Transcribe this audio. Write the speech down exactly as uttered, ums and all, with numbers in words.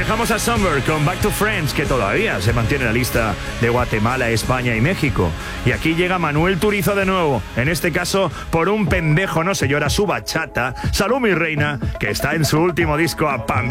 Dejamos a Summer con Back to Friends, que todavía se mantiene en la lista de Guatemala, España y México. Y aquí llega Manuel Turizo de nuevo, en este caso por un pendejo no se llora su bachata. Salud mi reina, que está en su último disco a Pambi.